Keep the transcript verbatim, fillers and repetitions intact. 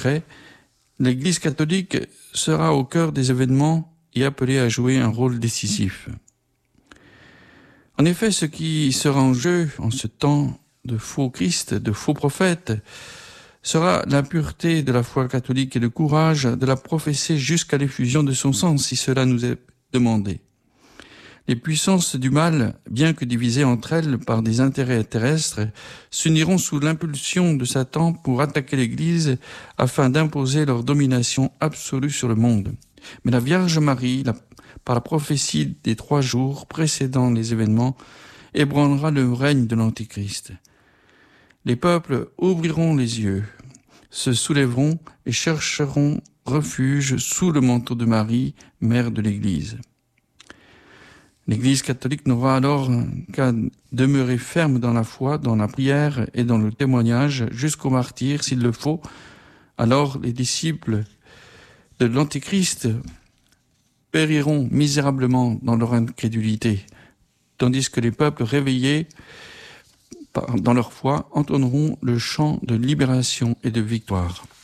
secret, l'Église catholique sera au cœur des événements et appelée à jouer un rôle décisif. En effet, ce qui sera en jeu en ce temps de faux Christ, de faux prophètes, sera la pureté de la foi catholique et le courage de la professer jusqu'à l'effusion de son sang, si cela nous est demandé. Les puissances du mal, bien que divisées entre elles par des intérêts terrestres, s'uniront sous l'impulsion de Satan pour attaquer l'Église afin d'imposer leur domination absolue sur le monde. Mais la Vierge Marie, la, par la prophétie des trois jours précédant les événements, ébranlera le règne de l'Antéchrist. Les peuples ouvriront les yeux, se soulèveront et chercheront refuge sous le manteau de Marie, mère de l'Église. L'Église catholique n'aura alors qu'à demeurer ferme dans la foi, dans la prière et dans le témoignage jusqu'au martyre s'il le faut. Alors les disciples de l'Antéchrist périront misérablement dans leur incrédulité, tandis que les peuples réveillés dans leur foi entonneront le chant de libération et de victoire.